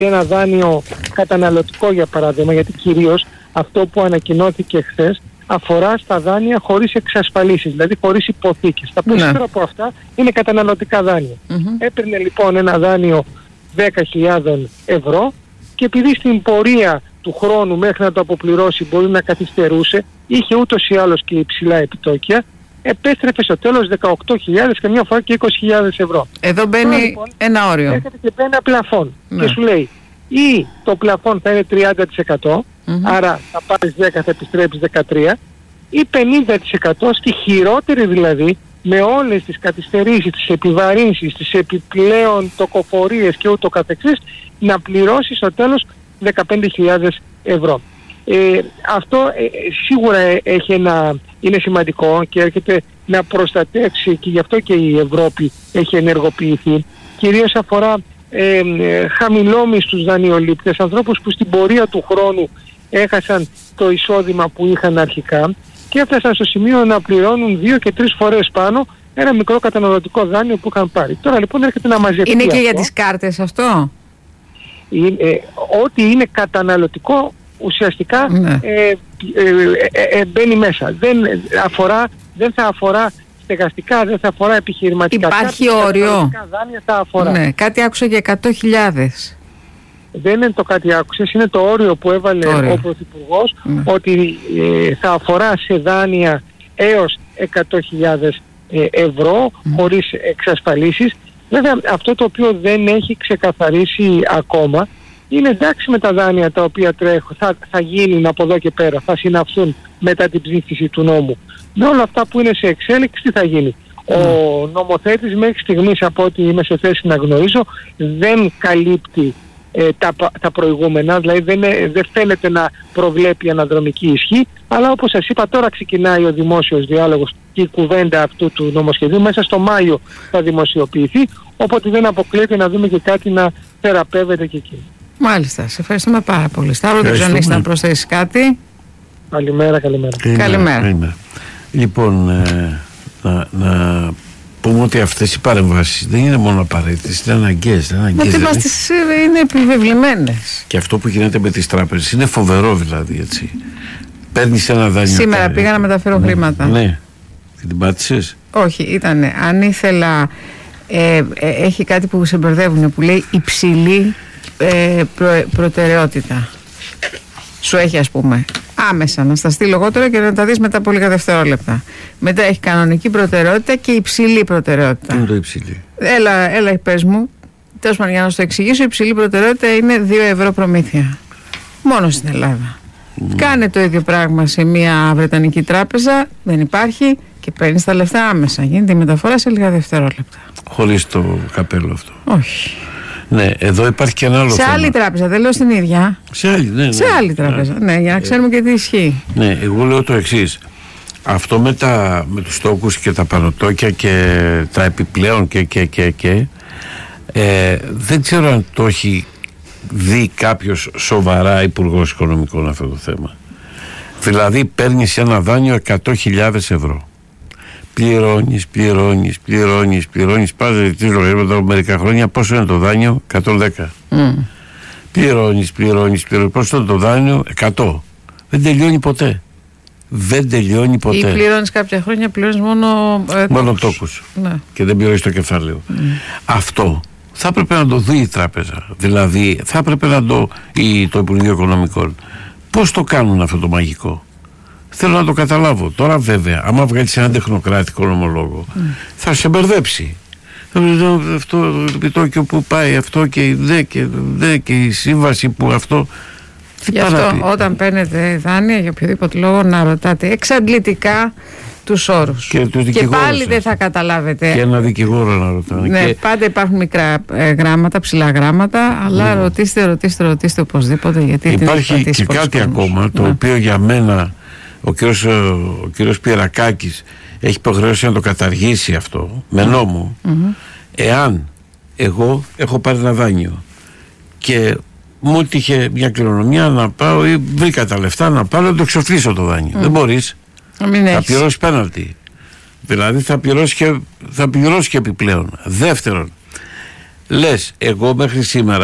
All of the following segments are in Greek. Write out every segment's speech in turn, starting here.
ένα δάνειο καταναλωτικό για παράδειγμα, γιατί κυρίως αυτό που ανακοινώθηκε χθες αφορά στα δάνεια χωρίς εξασφαλίσεις, δηλαδή χωρίς υποθήκες. Τα περισσότερα από αυτά είναι καταναλωτικά δάνεια. Έπαιρνε λοιπόν ένα δάνειο 10.000 ευρώ και επειδή στην πορεία του χρόνου μέχρι να το αποπληρώσει μπορεί να καθυστερούσε, είχε ούτως ή άλλως και υψηλά επιτόκια, επέστρεφε στο τέλος 18.000 και μια φορά και 20.000 ευρώ. Εδώ μπαίνει λοιπόν ένα όριο. Έρχεται και μπαίνει ένα πλαφόν και σου λέει ή το πλαφόν θα είναι 30%, άρα θα πάρεις 10, θα επιστρέψεις 13, ή 50% στη χειρότερη δηλαδή, με όλες τις καθυστερήσεις, τις επιβαρύνσεις, τις επιπλέον τοκοφορίες και ούτω καθεξής, να πληρώσεις στο τέλος 15.000 ευρώ. Αυτό σίγουρα είναι σημαντικό και έρχεται να προστατεύσει, και γι' αυτό και η Ευρώπη έχει ενεργοποιηθεί. Κυρίως αφορά χαμηλόμισθους δανειολήπτες, ανθρώπους που στην πορεία του χρόνου έχασαν το εισόδημα που είχαν αρχικά και έφτασαν στο σημείο να πληρώνουν 2 και 3 φορές πάνω ένα μικρό καταναλωτικό δάνειο που είχαν πάρει. Τώρα λοιπόν έρχεται να μαζευτεί. Είναι και για τις κάρτες αυτό? Ό,τι είναι καταναλωτικό ουσιαστικά μπαίνει μέσα. Δεν θα αφορά στεγαστικά, δεν θα αφορά επιχειρηματικά. Υπάρχει όριο? Δάνεια θα αφορά. Ναι, κάτι άκουσα για 100.000. Δεν είναι το κάτι άκουσες, είναι το όριο που έβαλε ο Πρωθυπουργός, ότι θα αφορά σε δάνεια έως 100.000 ευρώ χωρίς εξασφαλίσεις. Βέβαια αυτό το οποίο δεν έχει ξεκαθαρίσει ακόμα είναι εντάξει με τα δάνεια τα οποία θα γίνουν από εδώ και πέρα, θα συναυθούν μετά την ψήφιση του νόμου. Με όλα αυτά που είναι σε εξέλιξη τι θα γίνει? Ο νομοθέτης μέχρι στιγμής, από ό,τι είμαι σε θέση να γνωρίζω, δεν καλύπτει τα προηγούμενα, δηλαδή δεν φαίνεται να προβλέπει αναδρομική ισχύ, αλλά όπως σας είπα τώρα ξεκινάει ο δημόσιος διάλογος και η κουβέντα αυτού του νομοσχεδίου. Μέσα στο Μάιο θα δημοσιοποιηθεί, οπότε δεν αποκλείεται να δούμε και κάτι να θεραπεύεται και εκεί. Μάλιστα, σε ευχαριστούμε πάρα πολύ. Σταύρο, δεν ξέρω αν έχεις να προσθέσεις κάτι. Καλημέρα. Καλημέρα. Λοιπόν, να πούμε ότι αυτές οι παρεμβάσεις δεν είναι μόνο απαραίτητες, είναι αναγκαίες. Είναι επιβεβλημένες. Και αυτό που γίνεται με τις τράπεζες είναι φοβερό, δηλαδή, έτσι. Παίρνεις ένα δάνειο. Σήμερα πήγα να μεταφέρω χρήματα. Ναι. Και την πάτησες? Όχι, ήτανε. Αν ήθελα, έχει κάτι που σε μπερδεύουν που λέει υψηλή προτεραιότητα. Σου έχει, ας πούμε, άμεσα να στα στείλω εγώ τώρα και να τα δεις μετά από λίγα δευτερόλεπτα. Μετά έχει κανονική προτεραιότητα και υψηλή προτεραιότητα. Τι είναι το υψηλή? Έλα, πες μου. Τέλος πάντων, για να σου το εξηγήσω, η υψηλή προτεραιότητα είναι 2 ευρώ προμήθεια. Μόνο στην Ελλάδα. Κάνε το ίδιο πράγμα σε μια βρετανική τράπεζα, δεν υπάρχει, και παίρνεις τα λεφτά άμεσα. Γίνεται η μεταφορά σε λίγα δευτερόλεπτα. Χωρίς το καπέλο αυτό? Όχι. Ναι, εδώ υπάρχει και ένα άλλο θέμα. Σε άλλη τράπεζα, δεν λέω στην ίδια. Σε άλλη, ναι. Σε άλλη τράπεζα, ναι, για να ξέρουμε και τι ισχύει. Ναι, εγώ λέω το εξής. Αυτό με τους τόκους και τα πανωτόκια και τα επιπλέον δεν ξέρω αν το έχει δει κάποιος σοβαρά υπουργός οικονομικών αυτό το θέμα. Δηλαδή παίρνεις ένα δάνειο 100.000 ευρώ. Πληρώνεις, πας ζητήσεις λογαριασμό μερικά χρόνια. Πόσο είναι το δάνειο? 110. Πληρώνεις, πόσο είναι το δάνειο? 100. Δεν τελειώνει ποτέ. Ή πληρώνεις κάποια χρόνια, πληρώνεις μόνο τόκους. Ναι. Και δεν πληρώνεις το κεφάλαιο. Αυτό θα έπρεπε να το δει η τράπεζα. Δηλαδή θα έπρεπε να το Υπουργείο Οικονομικών. Πώς το κάνουν αυτό το μαγικό? Θέλω να το καταλάβω. Τώρα βέβαια, άμα βγάλεις έναν τεχνοκράτικο νομολόγο, θα σε μπερδέψει. Αυτό το επιτόκιο που πάει, αυτό και η σύμβαση που αυτό. Γι' αυτό όταν παίρνετε δάνεια για οποιοδήποτε λόγο να ρωτάτε εξαντλητικά τους όρους. Και πάλι δεν θα καταλάβετε. Και ένα δικηγόρο να ρωτάνε. Ναι, πάντα υπάρχουν μικρά γράμματα, ψηλά γράμματα, αλλά ρωτήστε οπωσδήποτε. Γιατί υπάρχει και κάτι ακόμα το οποίο για μένα ο κύριος Πιερακάκης έχει υποχρεώσει να το καταργήσει αυτό με νόμο. Εάν εγώ έχω πάρει ένα δάνειο και μου τύχε μια κληρονομιά να πάω ή βρήκα τα λεφτά να πάω να το εξοφλήσω το δάνειο, δεν μπορείς, θα πληρώσει πέναλτι, δηλαδή θα πληρώσει και επιπλέον. Δεύτερον, λες εγώ μέχρι σήμερα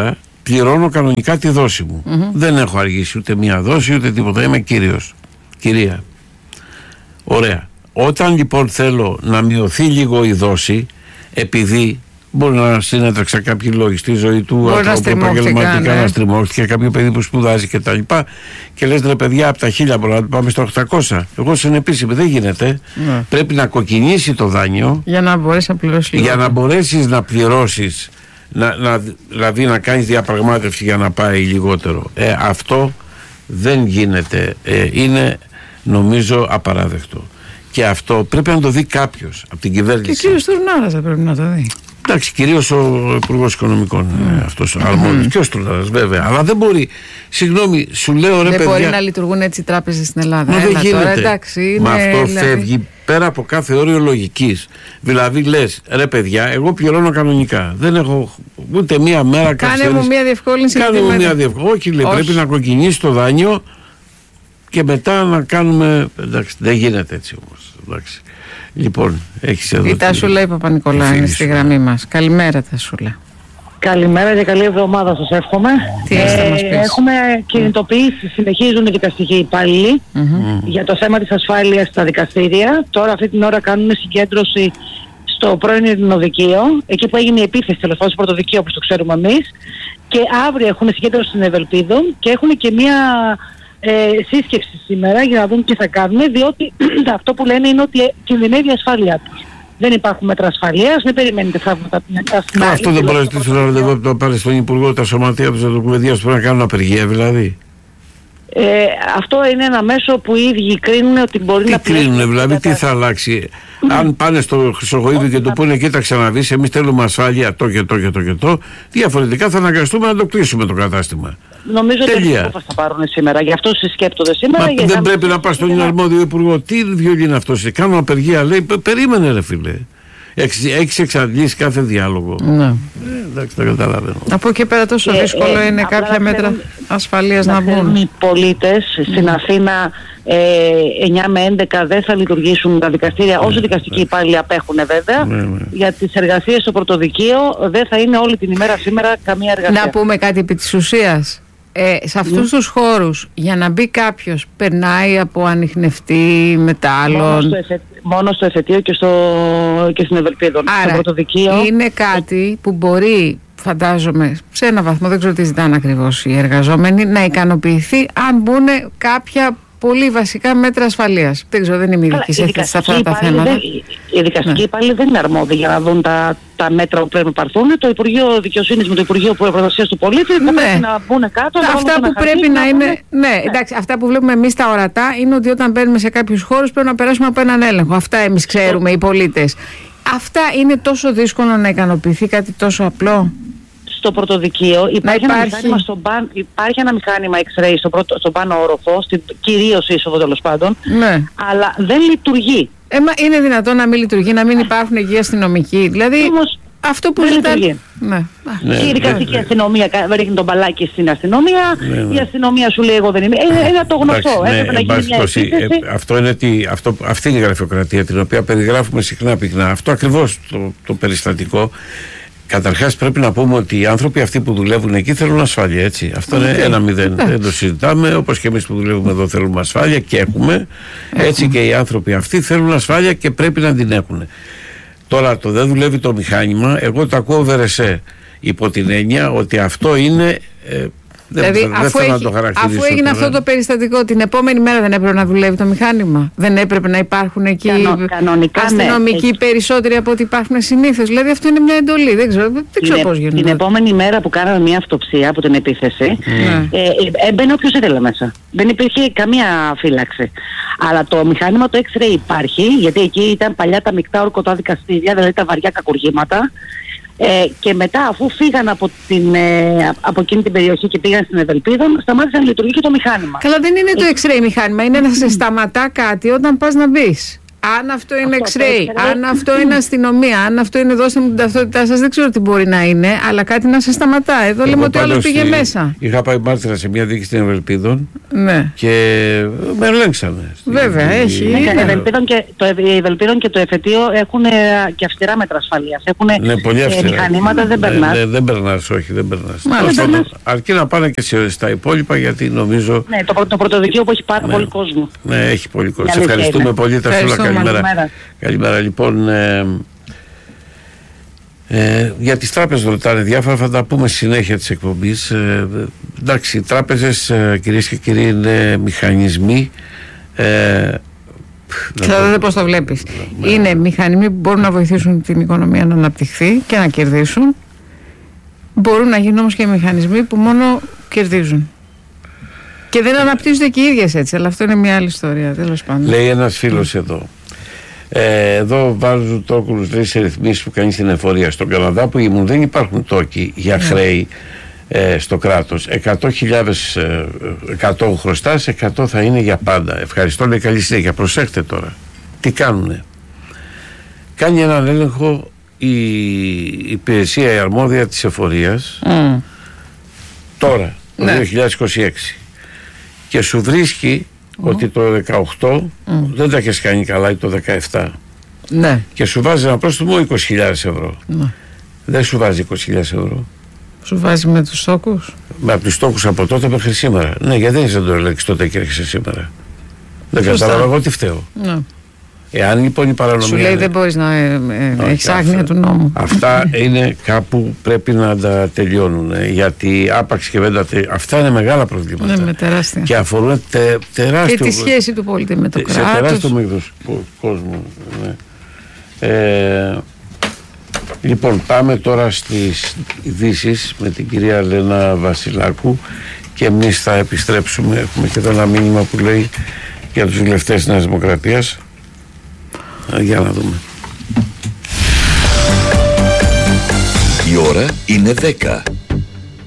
πληρώνω κανονικά τη δόση μου. Δεν έχω αργήσει ούτε μία δόση ούτε τίποτα. Είμαι κύριος. Κυρία. Ωραία. Όταν λοιπόν θέλω να μειωθεί λίγο η δόση, επειδή μπορεί να συνέτρεξα κάποιοι λόγοι στη ζωή του ανθρώπου, επαγγελματικά να στριμώχθηκε, κάποιο παιδί που σπουδάζει κτλ. Και λες ρε παιδιά, από τα 1000 μπορούμε να πάμε στα 800. Εγώ συνεπίσημη, δεν γίνεται. Πρέπει να κοκκινήσει το δάνειο για να μπορέσει να πληρώσει. Για να μπορέσεις να πληρώσεις, δηλαδή να κάνεις διαπραγμάτευση για να πάει λιγότερο. Αυτό δεν γίνεται. Είναι νομίζω απαράδεκτο. Και αυτό πρέπει να το δει κάποιος από την κυβέρνηση. Και ο κύριος Στουρνάρας θα πρέπει να το δει. Εντάξει, κυρίως ο Υπουργός Οικονομικών είναι αυτός ο αρμόδιος. Και ο Στουρνάρας, βέβαια. Αλλά δεν μπορεί. Συγγνώμη, σου λέω ρε παιδιά. Δεν μπορεί να λειτουργούν έτσι οι τράπεζες στην Ελλάδα. Μα δεν γίνεται. Τώρα, εντάξει, μα αυτό δηλαδή φεύγει πέρα από κάθε όριο λογικής. Δηλαδή λες, ρε παιδιά, εγώ πληρώνω κανονικά. Δεν έχω ούτε μία μέρα καθυστέρηση. Κάνε μου μία διευκόλυνση. Κάνε μου μία διευκόλυνση. Όχι, λέει, πρέπει να κοκκινήσει το δάνειο και μετά να κάνουμε. Εντάξει, δεν γίνεται έτσι όμως. Εντάξει. Λοιπόν, έχεις εδώ. Η Τασούλα η Παπα-Νικολάου είναι στη γραμμή μας. Καλημέρα, Τασούλα. Καλημέρα και καλή εβδομάδα σας εύχομαι. Έχουμε κινητοποιήσει, συνεχίζουν οι δικαστικοί υπάλληλοι για το θέμα της ασφάλειας στα δικαστήρια. Τώρα αυτή την ώρα κάνουν συγκέντρωση στο πρώην Ειρηνοδικείο, εκεί που έγινε η επίθεση τέλος πάντων στο πρωτοδικείο όπως το ξέρουμε εμείς. Και αύριο έχουν συγκέντρωση στην Ευελπίδων και έχουν και μία σύσκεψη σήμερα για να δουν τι θα κάνουν, διότι αυτό που λένε είναι ότι κινδυνεύει η ασφάλειά τους. Δεν υπάρχουν μέτρα ασφαλείας, μην περιμένετε θαύματα. Αυτό δεν μπορεί να στήσει ένα ραντεβού από το πάρει στον Υπουργό, τα σωματεία του Ζωτοκουβεντίας πρέπει να κάνουν απεργία δηλαδή. Αυτό είναι ένα μέσο που οι ίδιοι κρίνουν ότι μπορεί να πληρώνουν. Τι κρίνουν, δηλαδή, τι θα αλλάξει. Αν πάνε στο Χρυσογοίδη και του πούνε κοίταξε να δεις, εμείς θέλουμε ασφάλεια το και το, διαφορετικά θα αναγκαστούμε να το κλείσουμε το κατάστημα. Νομίζω ότι δεν θα πάρουν σήμερα, γι' αυτό συσκέπτονται σήμερα. Μα δεν πρέπει να πας στον αρμόδιο υπουργό. Τι βιολί είναι αυτό, κάνουν απεργία, λέει, περίμενε ρε φίλε. Έχεις εξαντλήσει κάθε διάλογο. Ναι. Εντάξει, τα καταλαβαίνω. Από εκεί πέρα τόσο δύσκολο είναι κάποια μέτρα ασφαλείας να μπουν. Οι πολίτες στην Αθήνα 9 με 11 δεν θα λειτουργήσουν τα δικαστήρια, όσο δικαστικοί υπάλληλοι απέχουν βέβαια. Για τις εργασίες στο πρωτοδικείο δεν θα είναι όλη την ημέρα σήμερα καμία εργασία. Να πούμε κάτι επί της ουσίας. Σε αυτούς τους χώρους για να μπει κάποιος περνάει από ανιχνευτή, μετάλλων. Μόνο στο εφετείο και στην Ευελπίδων. Άρα στο πρωτοδικείο είναι κάτι που μπορεί, φαντάζομαι, σε ένα βαθμό, δεν ξέρω τι ζητάνε ακριβώς οι εργαζόμενοι, να ικανοποιηθεί αν μπουν κάποια πολύ βασικά μέτρα ασφαλείας. Δεν ξέρω, δεν είμαι ειδική σε αυτά τα θέματα. Οι δικαστικοί υπάλληλοι δεν είναι αρμόδιοι για να δουν τα μέτρα που πρέπει να πάρθουν. Το Υπουργείο Δικαιοσύνης με το Υπουργείο Προστασίας του Πολίτη θα πρέπει να μπουν κάτω. Αυτά που πρέπει να είναι. Ναι, εντάξει, αυτά που βλέπουμε εμείς τα ορατά είναι ότι όταν μπαίνουμε σε κάποιους χώρους πρέπει να περάσουμε από έναν έλεγχο. Αυτά εμείς ξέρουμε οι πολίτες. Αυτά είναι τόσο δύσκολο να ικανοποιηθεί κάτι τόσο απλό. Στο πρωτοδικείο υπάρχει ένα μηχάνημα X-ray στον πάνω όροφο, στην κυρίως είσοδο τέλος πάντων, αλλά δεν λειτουργεί. Είναι δυνατόν να μην λειτουργεί, να μην υπάρχουν εκεί αστυνομικοί, δηλαδή αυτό που ζητάνε. Η δικαστική αστυνομία ρίχνει τον μπαλάκι στην αστυνομία, η αστυνομία σου λέει εγώ δεν είμαι. Είναι το γνωστό. Έπρεπε να γίνει μια επίθεση. Αυτή είναι η γραφειοκρατία την οποία περιγράφουμε συχνά πυκνά. Αυτό ακριβώς το περιστατικό. Καταρχάς πρέπει να πούμε ότι οι άνθρωποι αυτοί που δουλεύουν εκεί θέλουν ασφάλεια, έτσι. Αυτό είναι 1-0. Δεν το συζητάμε. Όπως και εμείς που δουλεύουμε εδώ θέλουμε ασφάλεια και έχουμε. Έτσι και οι άνθρωποι αυτοί θέλουν ασφάλεια και πρέπει να την έχουν. Τώρα το δεν δουλεύει το μηχάνημα, εγώ το ακούω βερεσέ. Υπό την έννοια ότι αυτό είναι. Δηλαδή, αφού έγινε αυτό το περιστατικό, την επόμενη μέρα δεν έπρεπε να δουλεύει το μηχάνημα. Δεν έπρεπε να υπάρχουν εκεί αστυνομικοί περισσότεροι από ό,τι υπάρχουν συνήθως. Δηλαδή, αυτό είναι μια εντολή. Δεν ξέρω πώς γίνεται. Την επόμενη μέρα που κάναμε μια αυτοψία από την επίθεση, έμπαινε όποιος ήθελε μέσα. Δεν υπήρχε καμία φύλαξη. Αλλά το μηχάνημα το X-ray υπάρχει, γιατί εκεί ήταν παλιά τα μεικτά ορκωτά δικαστήρια, δηλαδή τα βαριά κακουργήματα. Και μετά αφού φύγαν από εκείνη την περιοχή και πήγαν στην Ευελπίδων, σταμάτησαν να λειτουργεί και το μηχάνημα. Καλά, δεν είναι το X-ray μηχάνημα, είναι να σε σταματά κάτι όταν πας να μπεις. αν αυτό είναι X-ray, αν αυτό είναι αστυνομία, αν αυτό είναι δώστε μου την ταυτότητά σας, δεν ξέρω τι μπορεί να είναι, αλλά κάτι να σας σταματά. Εδώ λέμε ότι ο άλλος πήγε μέσα. Είχα πάει μάρτυρα σε μια δίκη στην Ευελπίδων, ναι, και με ελέγξανε. Βέβαια, έχει. Η Ευελπίδων και το εφετείο έχουν και αυστηρά μέτρα ασφαλείας. Έχουν πολύ αυστηρά. μηχανήματα, δεν περνάς. Δεν περνάς, όχι, δεν περνάς. Αρκεί να πάνε και στα υπόλοιπα, γιατί νομίζω. Ναι, το πρωτοδικείο που έχει πάρα πολύ κόσμο. Ναι, έχει πολύ κόσμο. Σε ευχαριστούμε πολύ, Τασούλα. Καλημέρα. Λοιπόν, για τις τράπεζες ρωτάνε διάφορα, θα τα πούμε στη συνέχεια της εκπομπής. Εντάξει, οι τράπεζες, κυρίες και κύριοι, είναι μηχανισμοί. Θα δείτε πώς το βλέπεις. Είναι μηχανισμοί που μπορούν να βοηθήσουν την οικονομία να αναπτυχθεί και να κερδίσουν. Μπορούν να γίνουν όμως και μηχανισμοί που μόνο κερδίζουν. Και δεν αναπτύσσονται και οι ίδιες έτσι, αλλά αυτό είναι μια άλλη ιστορία, τέλος πάντων. Λέει ένας φίλος εδώ. Εδώ βάζουν τόκους, λέει, σε ρυθμίσεις που κάνει στην εφορία. Στον Καναδά που ήμουν δεν υπάρχουν τόκοι για χρέη στο κράτος. 100 χρωστάς, 100 θα είναι για πάντα. Ευχαριστώ, λέει, καλή συνέχεια. Προσέχτε τώρα. Τι κάνουνε. Κάνει έναν έλεγχο η υπηρεσία, η αρμόδια της εφορίας τώρα, το 2026, και σου βρίσκει ότι το 18 δεν τα έχεις κάνει καλά, ή το 17, ναι, και σου βάζει ένα πρόστιμο 20.000 ευρώ. Ναι. Δεν σου βάζει 20.000 ευρώ. Σου βάζει με τους τόκους. Με τους τόκους από τότε μέχρι σήμερα. Ναι, γιατί δεν το έλεγες τότε και έρχεσαι σήμερα. Δεν κατάλαβα εγώ τι φταίω. Ναι. Εάν λοιπόν η παρανομία. Σου λέει δεν μπορείς να έχεις άγνοια του νόμου. Αυτά είναι κάπου πρέπει να τα τελειώνουν. Γιατί άπαξ και δεν αυτά είναι μεγάλα προβλήματα. Ναι, με τεράστια. Και αφορούν τεράστιο. Και τη σχέση του πολίτη με το κράτος. Σε τεράστιο μέγεθος κόσμου. Ναι. Λοιπόν, πάμε τώρα στις ειδήσεις με την κυρία Λένα Βασιλάκου, και εμείς θα επιστρέψουμε. Έχουμε και εδώ ένα μήνυμα που λέει για τους βουλευτές της Νέας Δημοκρατίας. Για να δούμε. Η ώρα είναι 10.